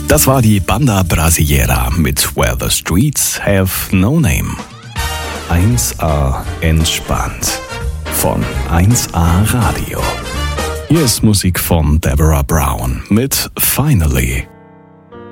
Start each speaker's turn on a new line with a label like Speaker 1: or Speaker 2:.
Speaker 1: Das war die Banda Brasileira mit Where the Streets Have No Name. 1A entspannt von 1A Radio. Hier ist Musik von Deborah Brown mit Finally.